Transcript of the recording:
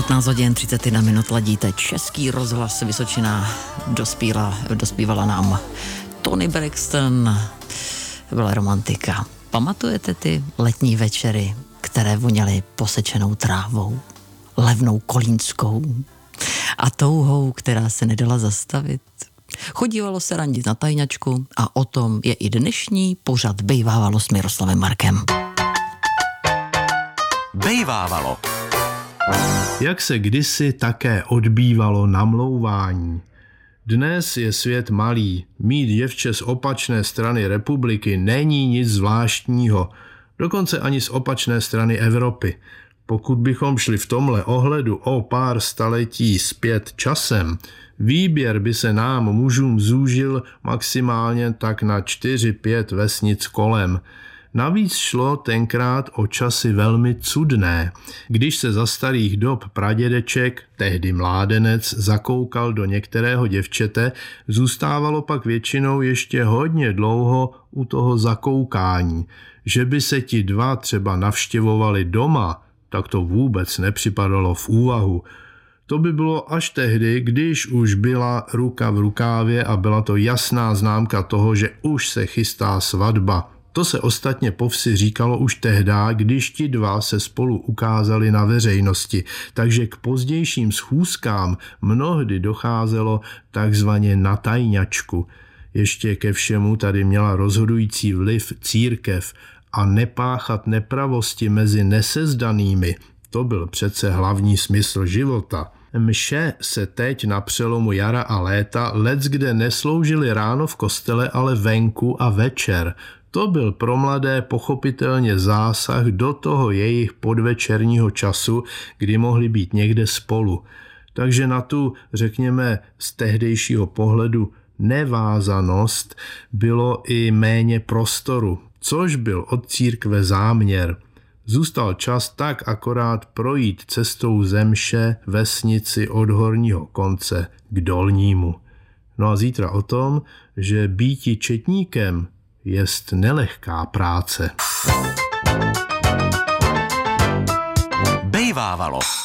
15 hodin 31 minut ladíte Český rozhlas Vysočina. Dospívala nám Toni Braxton. Byla romantika. Pamatujete ty letní večery, které voněly posečenou trávou, levnou kolínskou a touhou, která se nedala zastavit? Chodívalo se randit na tajňačku a o tom je i dnešní pořad Bejvávalo s Miroslavem Markem. Bejvávalo. Jak se kdysi také odbývalo namlouvání. Dnes je svět malý. Mít děvče z opačné strany republiky není nic zvláštního. Dokonce ani z opačné strany Evropy. Pokud bychom šli v tomhle ohledu o pár staletí zpět časem, výběr by se nám mužům zúžil maximálně tak na 4-5 vesnic kolem. Navíc šlo tenkrát o časy velmi cudné. Když se za starých dob pradědeček, tehdy mládenec, zakoukal do některého děvčete, zůstávalo pak většinou ještě hodně dlouho u toho zakoukání. Že by se ti dva třeba navštěvovali doma, tak to vůbec nepřipadalo v úvahu. To by bylo až tehdy, když už byla ruka v rukávě a byla to jasná známka toho, že už se chystá svatba. To se ostatně po vsi říkalo už tehdy, když ti dva se spolu ukázali na veřejnosti, takže k pozdějším schůzkám mnohdy docházelo takzvaně na tajňačku. Ještě ke všemu tady měla rozhodující vliv církev a nepáchat nepravosti mezi nesezdanými. To byl přece hlavní smysl života. Mše se teď na přelomu jara a léta leckde nesloužily ráno v kostele, ale venku a večer. To byl pro mladé pochopitelně zásah do toho jejich podvečerního času, kdy mohli být někde spolu. Takže na tu, řekněme, z tehdejšího pohledu nevázanost bylo i méně prostoru, což byl od církve záměr. Zůstal čas tak akorát projít cestou ze mše vesnici od horního konce k dolnímu. No a zítra o tom, že býti četníkem jest nelehká práce. Bejvávalo.